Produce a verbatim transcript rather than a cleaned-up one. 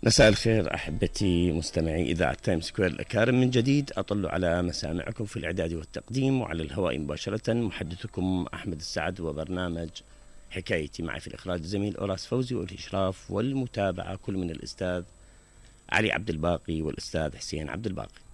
مساء الخير أحبتي مستمعي إذاعة تايم سكوير الأكارم، من جديد أطل على مسامعكم في الإعداد والتقديم وعلى الهواء مباشرة. محدثكم أحمد السعد وبرنامج حكايتي، معي في الإخراج الزميل أوراس فوزي، والإشراف والمتابعة كل من الأستاذ علي عبد الباقي والأستاذ حسين عبد الباقي.